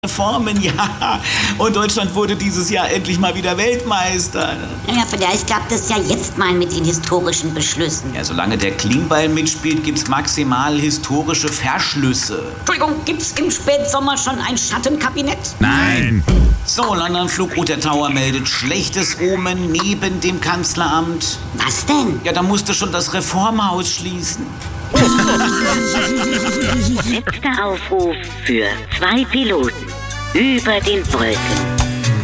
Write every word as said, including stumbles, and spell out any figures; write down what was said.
Reformen, ja. Und Deutschland wurde dieses Jahr endlich mal wieder Weltmeister. Naja, vielleicht klappt es ja jetzt mal mit den historischen Beschlüssen. Ja, solange der Klingbeil mitspielt, gibt's maximal historische Verschlüsse. Entschuldigung, gibt's im Spätsommer schon ein Schattenkabinett? Nein. So, London Flugroute Tower meldet schlechtes Omen neben dem Kanzleramt. Was denn? Ja, da musste schon das Reformhaus schließen. Letzter Aufruf für zwei Piloten über den Brücken.